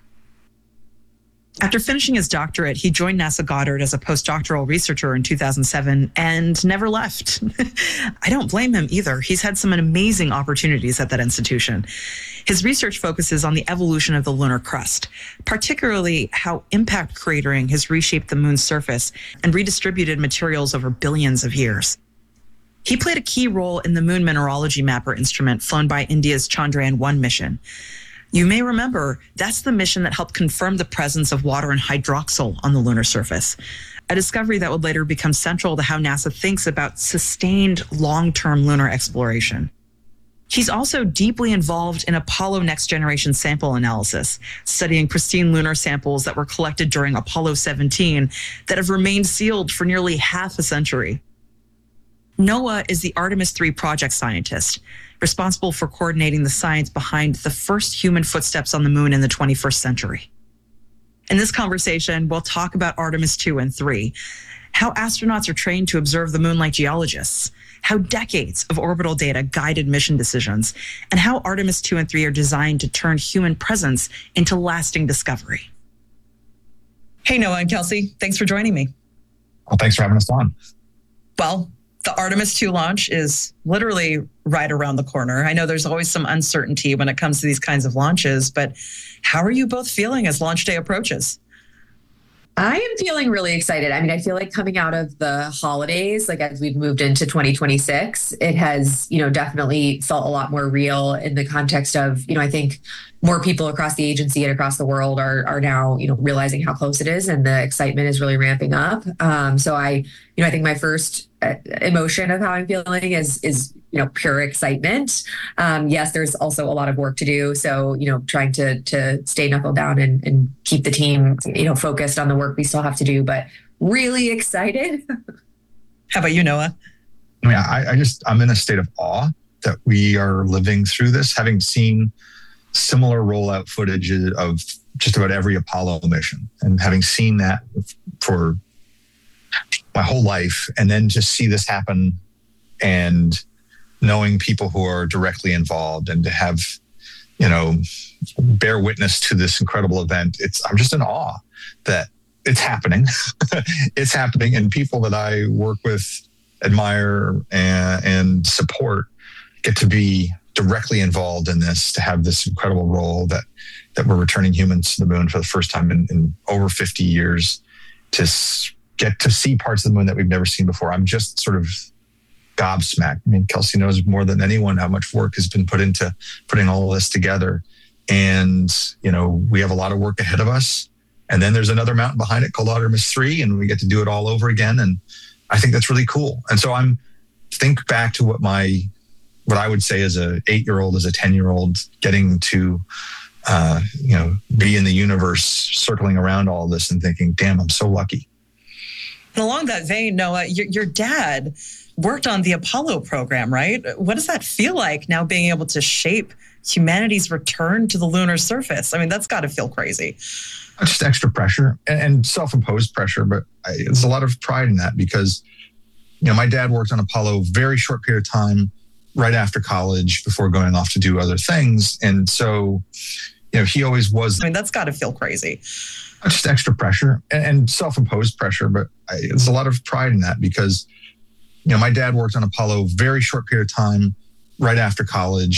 After finishing his doctorate, he joined NASA Goddard as a postdoctoral researcher in two thousand seven and never left. I don't blame him either. He's had some amazing opportunities at that institution. His research focuses on the evolution of the lunar crust, particularly how impact cratering has reshaped the moon's surface and redistributed materials over billions of years. He played a key role in the Moon Mineralogy Mapper instrument flown by India's Chandrayaan one mission. You may remember that's the mission that helped confirm the presence of water and hydroxyl on the lunar surface, a discovery that would later become central to how NASA thinks about sustained long-term lunar exploration. He's also deeply involved in Apollo Next Generation sample analysis, studying pristine lunar samples that were collected during Apollo seventeen that have remained sealed for nearly half a century. Noah is the Artemis three project scientist, responsible for coordinating the science behind the first human footsteps on the moon in the twenty-first century. In this conversation, we'll talk about Artemis two and three, how astronauts are trained to observe the moon like geologists, how decades of orbital data guided mission decisions, and how Artemis two and three are designed to turn human presence into lasting discovery. Hey, Noah and Kelsey, thanks for joining me. Well, thanks for having us on. Well, the Artemis two launch is literally right around the corner. I know there's always some uncertainty when it comes to these kinds of launches, but how are you both feeling as launch day approaches? I am feeling really excited. I mean, I feel like coming out of the holidays, like as we've moved into twenty twenty-six, it has, you know, definitely felt a lot more real in the context of, you know, I think more people across the agency and across the world are are now, you know, realizing how close it is, and the excitement is really ramping up. Um, so I, you know, I think my first emotion of how I'm feeling is is you know pure excitement. Um, yes, there's also a lot of work to do. So you know, trying to to stay knuckled down and, and keep the team you know focused on the work we still have to do, but really excited. How about you, Noah? I mean, I, I just I'm in a state of awe that we are living through this, having seen similar rollout footage of just about every Apollo mission, and having seen that for my whole life, and then just see this happen and knowing people who are directly involved and to have, you know, bear witness to this incredible event. It's, I'm just in awe that it's happening. It's happening, and people that I work with, admire, and, and support get to be directly involved in this, to have this incredible role that, that we're returning humans to the moon for the first time in, in over fifty years, to get to see parts of the moon that we've never seen before. I'm just sort of gobsmacked. I mean, Kelsey knows more than anyone how much work has been put into putting all of this together. And, you know, we have a lot of work ahead of us. And then there's another mountain behind it called Artemis three, and we get to do it all over again. And I think that's really cool. And so I'm think back to what my, what I would say as a eight-year-old, as a ten-year-old, getting to, uh, you know, be in the universe, circling around all this and thinking, damn, I'm so lucky. And along that vein, Noah, your, your dad worked on the Apollo program, right? What does that feel like now, being able to shape humanity's return to the lunar surface? I mean, that's got to feel crazy. Just extra pressure and, and self-imposed pressure, but I, there's a lot of pride in that because, you know, my dad worked on Apollo a very short period of time right after college before going off to do other things. And so, you know, he always was. I mean, that's got to feel crazy. Just extra pressure and, and self-imposed pressure, but I, there's a lot of pride in that because, you know, my dad worked on Apollo a very short period of time right after college